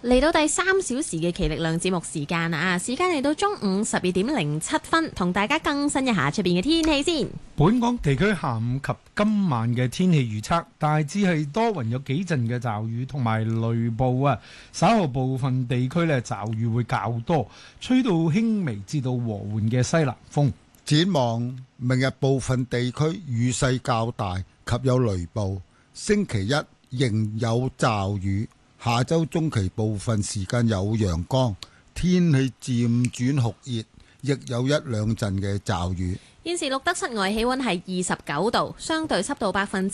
嚟到第3小時嘅奇力量節目時間啊！時間嚟到中午12:07，同大家更新一下出邊嘅天氣先。 本港地區下午及今晚嘅天氣預測大致係多雲，有幾陣嘅驟雨同埋雷暴啊！稍後部分地區呢驟雨會較多，吹到輕微至到和緩嘅西南風。 展望明日部分地區雨勢較大及有雷暴，星期一仍有驟雨。下周中期部分時間有陽光，天氣漸轉酷熱，亦有一兩陣嘅驟雨。 現時錄得室外氣溫係29度，相對濕度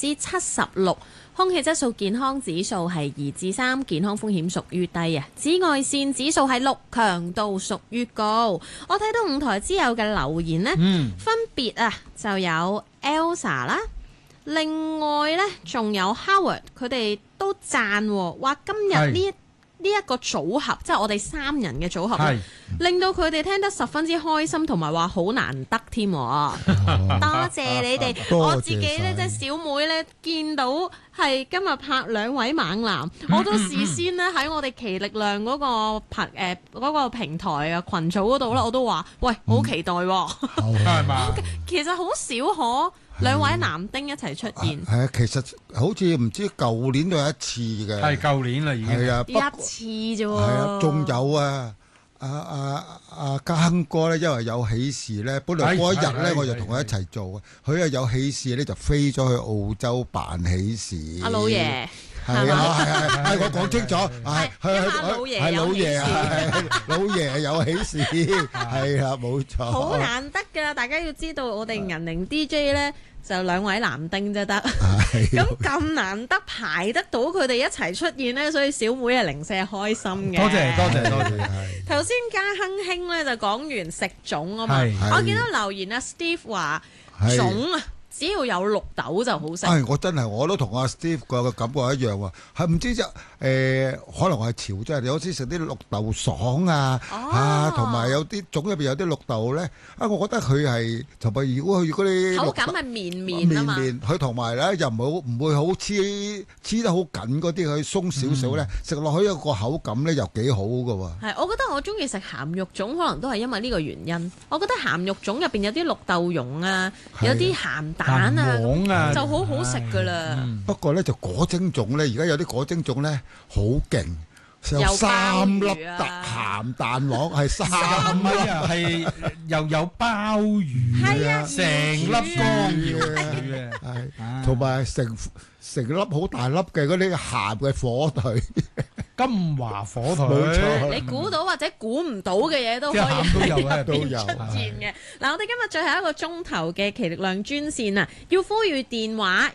76%，空氣質素健康指數係2至3，健康風險屬於低啊。紫外線指數係6，強度屬於高。我睇到5台之友嘅留言呢，分別就有 Elsa 啦。另外呢，仲有 Howard， 佢哋都讚話今日呢一個組合，即係我哋3人嘅組合，令到佢哋聽得十分之開心，同埋話好難得添。多謝你哋，我自己呢，即係小妹呢，見到係今日拍2位猛男，我都事先呢喺我哋奇力量嗰個平台啊群組嗰度呢，我都話喂，好期待喎，係嘛？其實好少可。2位男丁一齊出現， 係啊，其實好似唔知舊年都有一次嘅， 係舊年啦已經， 係啊， 一次啫喎， 係啊，仲有家亨哥咧，因為有喜事咧，本來嗰一日咧我就同佢一齊做嘅，佢有喜事咧就飛咗去澳洲辦喜事， 阿老爺。 係係我講清楚，係老爺有喜事，係啦，冇錯。 好難得㗎，大家要知道，我哋銀鈴 DJ 咧就2位男丁啫得，咁難得排得到佢哋一齊出現咧，所以小妹係零舍開心嘅。 多謝。 頭先家亨兄咧就講完食粽啊嘛，我見到留言Steve 話粽啊。只要有綠豆就好食。 我真係我都同阿 Steve 個感覺一樣喎，係唔知可能我係潮州人，有時食啲綠豆爽同埋有啲粽入邊有啲綠豆咧，我覺得佢係同埋如果佢嗰啲口感係綿啊嘛， 佢同埋咧又唔會好黐得好緊嗰啲，佢鬆少少咧，食落去一個口感咧又幾好㗎喎。 係，我覺得我中意食鹹肉粽，可能都係因為呢個原因。我覺得鹹肉粽入邊有啲綠豆蓉有啲鹹蛋就好好食噶啦。 不過咧就果蒸粽咧，而家有啲果蒸粽咧好勁，有3粒鹹蛋黃，係3粒係又有鮑魚成粒江魚係同埋成粒好大粒嘅嗰啲鹹嘅火腿。 金華火腿， 冇錯， 你估到或者估唔到嘅嘢都可以喺入邊出現嘅。嗱，我哋今日最後一個鐘頭嘅奇力量專線啊，要呼籲電話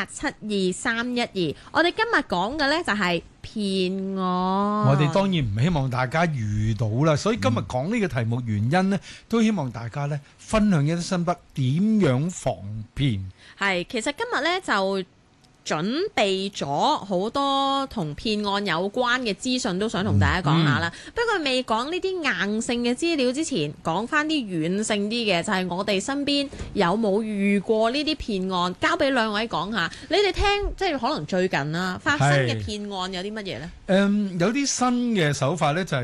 1872-312。我哋今日講嘅呢就係騙案。 我哋當然唔希望大家遇到啦，所以今日講呢個題目原因呢，都希望大家呢分享一啲心得，點樣防騙。 係，其實今日呢就準備咗好多同騙案有關嘅資訊，都想同大家講下啦。不過未講呢啲硬性嘅資料之前，講翻啲軟性啲嘅，就係我哋身邊有冇遇過呢啲騙案？交俾2位講下。你哋聽，即係可能最近發生嘅騙案有啲乜嘢呢？ 有啲新嘅手法呢，就係